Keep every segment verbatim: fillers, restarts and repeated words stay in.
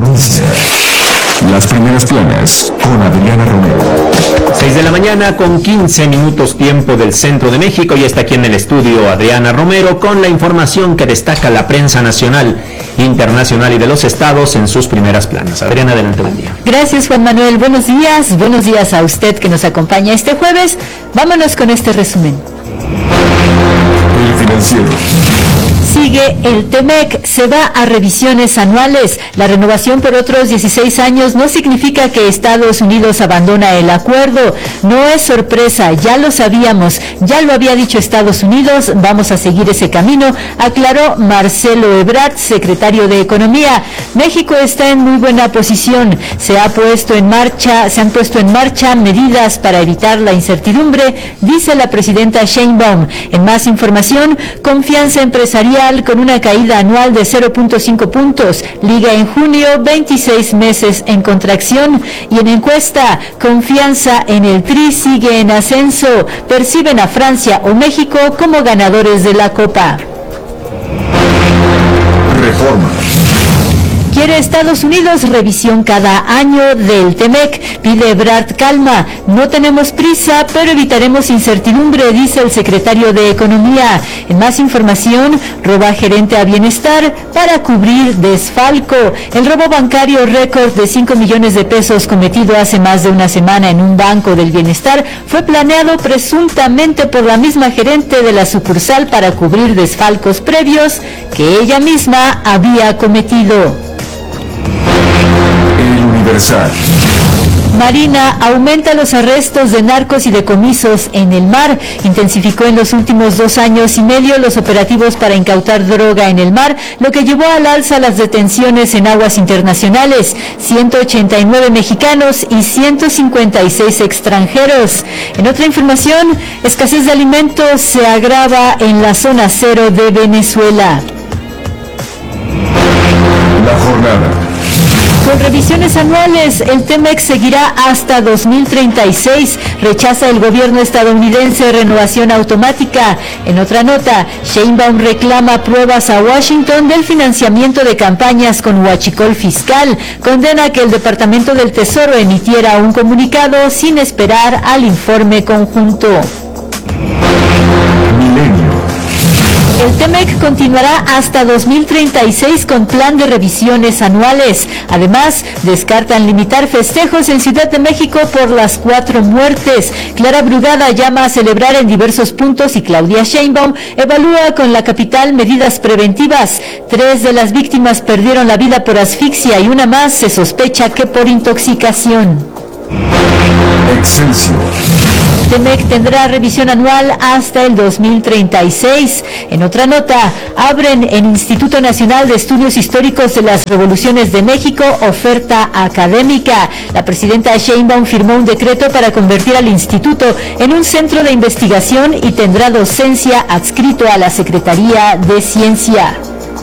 Economista. Las primeras planas con Adriana Romero. seis de la mañana con quince minutos tiempo del centro de México, y está aquí en el estudio Adriana Romero con la información que destaca la prensa nacional, internacional y de los estados en sus primeras planas. Adriana, adelante, buen día. Gracias, Juan Manuel. Buenos días. Buenos días a usted que nos acompaña este jueves. Vámonos con este resumen. El Financiero. Sigue el TEMEC, se va a revisiones anuales. La renovación por otros dieciséis años no significa que Estados Unidos abandona el acuerdo. No es sorpresa, ya lo sabíamos, ya lo había dicho Estados Unidos, vamos a seguir ese camino, aclaró Marcelo Ebrard, secretario de Economía. México está en muy buena posición, se ha puesto en marcha, se han puesto en marcha medidas para evitar la incertidumbre, dice la presidenta Sheinbaum. En más información, confianza empresarial con una caída anual de cero punto cinco puntos, liga en junio, veintiséis meses en contracción. Y en encuesta, confianza en el T R I sigue en ascenso, perciben a Francia o México como ganadores de la Copa. Reforma. Quiere Estados Unidos revisión cada año del TEMEC, pide Ebrard calma, no tenemos prisa, pero evitaremos incertidumbre, dice el secretario de Economía. En más información, roba gerente a Bienestar para cubrir desfalco. El robo bancario récord de cinco millones de pesos cometido hace más de una semana en un banco del Bienestar fue planeado presuntamente por la misma gerente de la sucursal para cubrir desfalcos previos que ella misma había cometido. El Universal. Marina aumenta los arrestos de narcos y decomisos en el mar. Intensificó en los últimos dos años y medio los operativos para incautar droga en el mar, lo que llevó al alza las detenciones en aguas internacionales. ciento ochenta y nueve mexicanos y ciento cincuenta y seis extranjeros. En otra información, escasez de alimentos se agrava en la zona cero de Venezuela. La jornada. Con revisiones anuales, el TEMEC seguirá hasta dos mil treinta y seis. Rechaza el gobierno estadounidense renovación automática. En otra nota, Sheinbaum reclama pruebas a Washington del financiamiento de campañas con huachicol fiscal. Condena que el Departamento del Tesoro emitiera un comunicado sin esperar al informe conjunto. Milenio. El TEMEC continuará hasta dos mil treinta y seis con plan de revisiones anuales. Además, descartan limitar festejos en Ciudad de México por las cuatro muertes. Clara Brugada llama a celebrar en diversos puntos y Claudia Sheinbaum evalúa con la capital medidas preventivas. Tres de las víctimas perdieron la vida por asfixia y una más se sospecha que por intoxicación. Excelsior. TEMEC tendrá revisión anual hasta el dos mil treinta y seis. En otra nota, abren en Instituto Nacional de Estudios Históricos de las Revoluciones de México oferta académica. La presidenta Sheinbaum firmó un decreto para convertir al instituto en un centro de investigación y tendrá docencia adscrito a la Secretaría de Ciencia.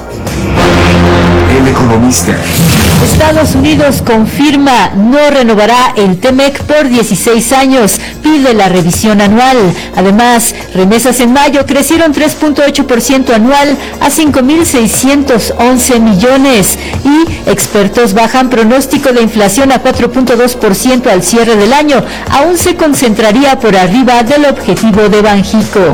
El Economista. Estados Unidos confirma no renovará el TEMEC por dieciséis años, pide la revisión anual. Además, remesas en mayo crecieron tres punto ocho por ciento anual a cinco mil seiscientos once millones y expertos bajan pronóstico de inflación a cuatro punto dos por ciento al cierre del año, aún se concentraría por arriba del objetivo de Banjico.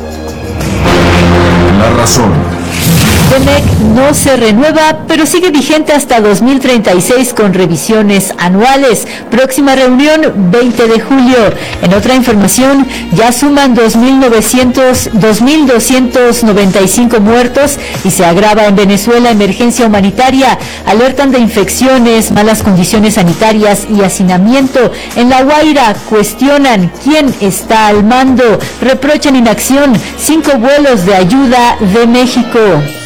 La razón. TEMEC no se renueva, pero sigue vigente hasta dos mil treinta y seis con revisiones anuales. Próxima reunión, veinte de julio. En otra información, ya suman dos mil novecientos, dos mil doscientos noventa y cinco muertos y se agrava en Venezuela emergencia humanitaria. Alertan de infecciones, malas condiciones sanitarias y hacinamiento. En La Guaira cuestionan quién está al mando. Reprochan inacción. Cinco vuelos de ayuda de México.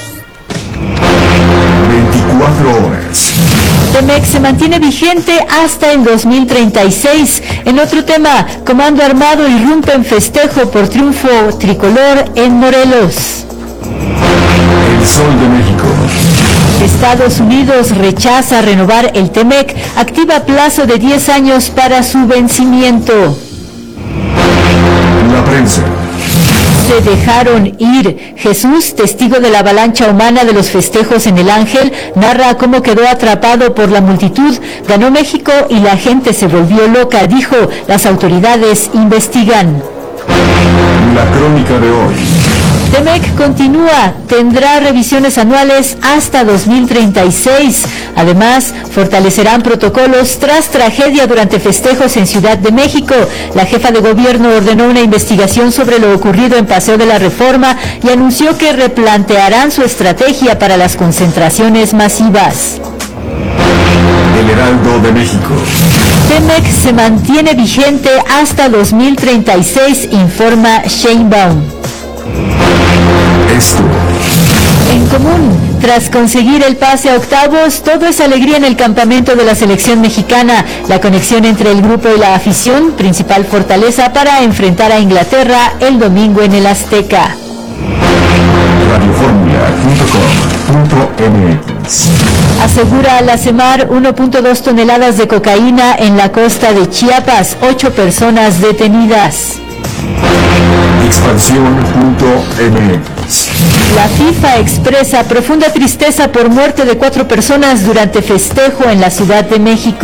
veinticuatro horas. TEMEC se mantiene vigente hasta el dos mil treinta y seis. En otro tema, Comando Armado irrumpe en festejo por triunfo tricolor en Morelos. El Sol de México. Estados Unidos rechaza renovar el TEMEC, activa plazo de diez años para su vencimiento. La prensa. se dejaron ir. Jesús, testigo de la avalancha humana de los festejos en el Ángel, narra cómo quedó atrapado por la multitud. Ganó México y la gente se volvió loca, dijo. Las autoridades investigan. La crónica de hoy. TEMEC continúa, tendrá revisiones anuales hasta dos mil treinta y seis. Además, fortalecerán protocolos tras tragedia durante festejos en Ciudad de México. La jefa de gobierno ordenó una investigación sobre lo ocurrido en Paseo de la Reforma y anunció que replantearán su estrategia para las concentraciones masivas. El Heraldo de México. TEMEC se mantiene vigente hasta dos mil treinta y seis, informa Sheinbaum. Esto. En común, tras conseguir el pase a octavos, todo es alegría en el campamento de la selección mexicana. La conexión entre el grupo y la afición, principal fortaleza para enfrentar a Inglaterra el domingo en el Azteca. radioformula punto com punto m x. Asegura la CEMAR uno punto dos toneladas de cocaína en la costa de Chiapas, ocho personas detenidas. Expansión punto m x. La FIFA expresa profunda tristeza por muerte de cuatro personas durante festejo en la Ciudad de México.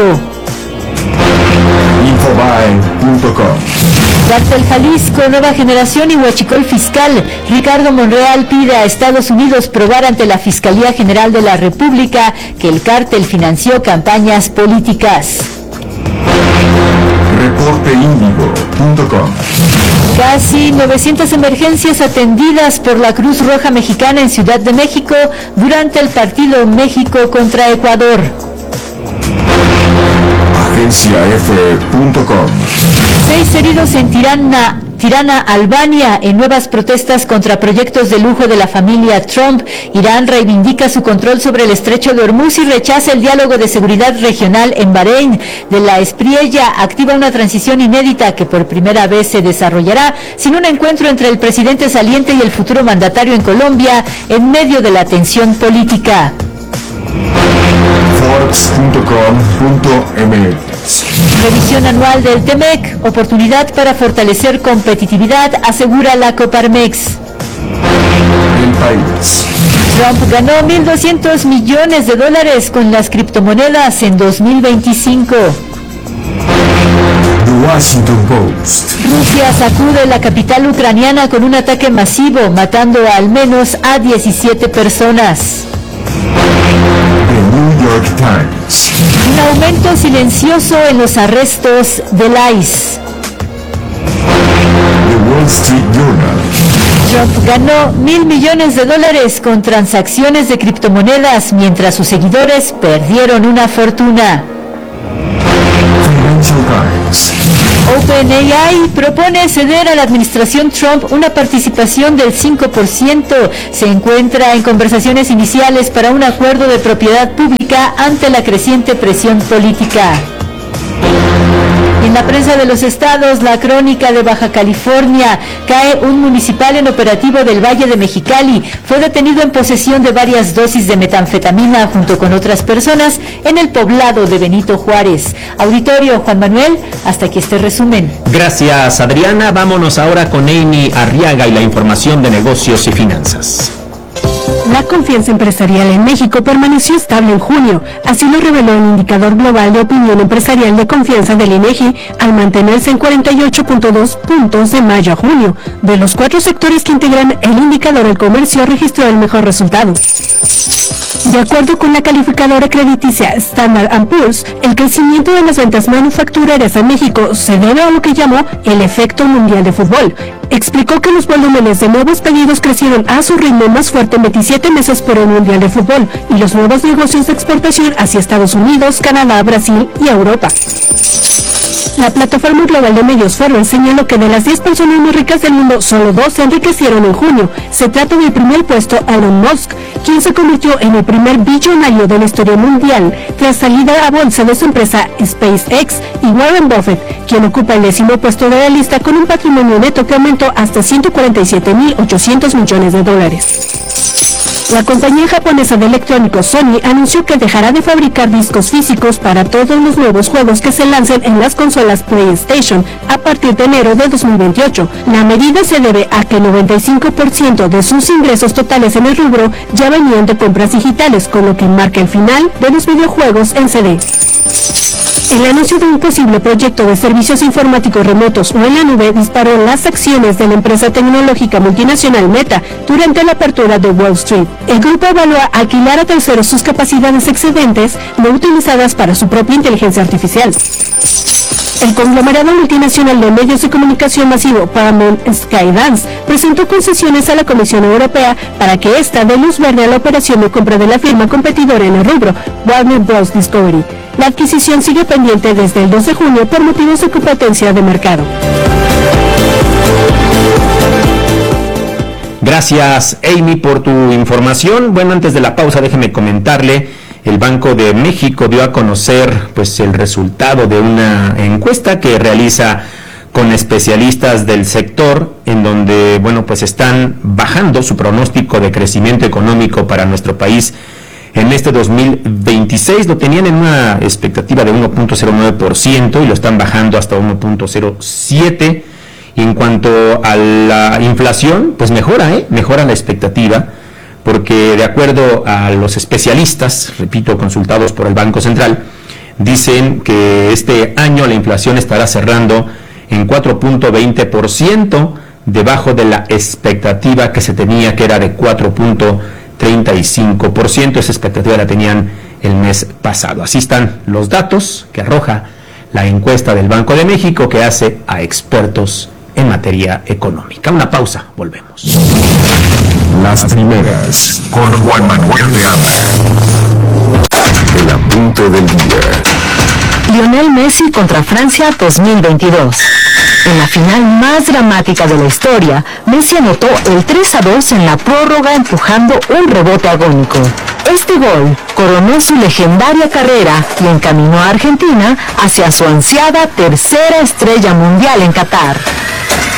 Infobae punto com. Cártel Jalisco, Nueva Generación y Huachicol Fiscal. Ricardo Monreal pide a Estados Unidos probar ante la Fiscalía General de la República que el cártel financió campañas políticas. reporte índigo punto com. Casi novecientas emergencias atendidas por la Cruz Roja Mexicana en Ciudad de México durante el partido México contra Ecuador. agencia efe punto com. Seis heridos en Tirana, Tirana, Albania, en nuevas protestas contra proyectos de lujo de la familia Trump. Irán reivindica su control sobre el estrecho de Hormuz y rechaza el diálogo de seguridad regional en Bahrein. De la Espriella activa una transición inédita que por primera vez se desarrollará sin un encuentro entre el presidente saliente y el futuro mandatario en Colombia en medio de la tensión política. Forbes punto com punto m x. Revisión anual del TEMEC, oportunidad para fortalecer competitividad, asegura la Coparmex. El País. Trump ganó mil doscientos millones de dólares con las criptomonedas en dos mil veinticinco. The Washington Post. Rusia sacude la capital ucraniana con un ataque masivo, matando a al menos a diecisiete personas. The New York Times. Un aumento silencioso en los arrestos del I C E. The Wall Street Journal. Trump ganó mil millones de dólares con transacciones de criptomonedas, mientras sus seguidores perdieron una fortuna. Financial Times. OpenAI propone ceder a la administración Trump una participación del cinco por ciento. Se encuentra en conversaciones iniciales para un acuerdo de propiedad pública ante la creciente presión política. En la prensa de los estados, la crónica de Baja California, cae un municipal en operativo del Valle de Mexicali. Fue detenido en posesión de varias dosis de metanfetamina junto con otras personas en el poblado de Benito Juárez. Auditorio, Juan Manuel, hasta aquí este resumen. Gracias, Adriana. Vámonos ahora con Amy Arriaga y la información de negocios y finanzas. La confianza empresarial en México permaneció estable en junio, así lo reveló el indicador global de opinión empresarial de confianza del INEGI al mantenerse en cuarenta y ocho punto dos puntos de mayo a junio. De los cuatro sectores que integran el indicador, el comercio registró el mejor resultado. De acuerdo con la calificadora crediticia Standard and Poor's, el crecimiento de las ventas manufactureras en México se debe a lo que llamó el efecto mundial de fútbol. Explicó que los volúmenes de nuevos pedidos crecieron a su ritmo más fuerte en veintisiete meses por el mundial de fútbol y los nuevos negocios de exportación hacia Estados Unidos, Canadá, Brasil y Europa. La plataforma global de medios Forbes señaló que de las diez personas más ricas del mundo, solo dos se enriquecieron en junio. Se trata del primer puesto Elon Musk, quien se convirtió en el primer billonario de la historia mundial tras salida a bolsa de su empresa SpaceX, y Warren Buffett, quien ocupa el décimo puesto de la lista con un patrimonio neto que aumentó hasta ciento cuarenta y siete mil ochocientos millones de dólares. La compañía japonesa de electrónicos Sony anunció que dejará de fabricar discos físicos para todos los nuevos juegos que se lancen en las consolas PlayStation a partir de enero de dos mil veintiocho. La medida se debe a que el noventa y cinco por ciento de sus ingresos totales en el rubro ya venían de compras digitales, con lo que marca el final de los videojuegos en C D. El anuncio de un posible proyecto de servicios informáticos remotos o en la nube disparó las acciones de la empresa tecnológica multinacional Meta durante la apertura de Wall Street. El grupo evalúa alquilar a terceros sus capacidades excedentes no utilizadas para su propia inteligencia artificial. El conglomerado multinacional de medios de comunicación masivo Paramount Skydance presentó concesiones a la Comisión Europea para que ésta dé luz verde a la operación de compra de la firma competidora en el rubro, Warner Bros. Discovery. La adquisición sigue pendiente desde el dos de junio por motivos de competencia de mercado. Gracias, Amy, por tu información. Bueno, antes de la pausa, déjeme comentarle, el Banco de México dio a conocer pues el resultado de una encuesta que realiza con especialistas del sector, en donde, bueno, pues están bajando su pronóstico de crecimiento económico para nuestro país en este dos mil veintiséis. Lo tenían en una expectativa de uno punto cero nueve por ciento y lo están bajando hasta uno punto cero siete. Y en cuanto a la inflación, pues mejora, ¿eh? Mejora la expectativa, porque de acuerdo a los especialistas, repito, consultados por el Banco Central, dicen que este año la inflación estará cerrando en cuatro punto veinte por ciento, debajo de la expectativa que se tenía, que era de cuatro punto treinta y cinco por ciento. Esa expectativa la tenían el mes pasado. Así están los datos que arroja la encuesta del Banco de México, que hace a expertos en materia económica. Una pausa, volvemos. Las primeras con Juan Manuel de Anda. El apunte del día. Lionel Messi contra Francia dos mil veintidós. En la final más dramática de la historia, Messi anotó el tres a dos en la prórroga empujando un rebote agónico. Este gol coronó su legendaria carrera y encaminó a Argentina hacia su ansiada tercera estrella mundial en Qatar.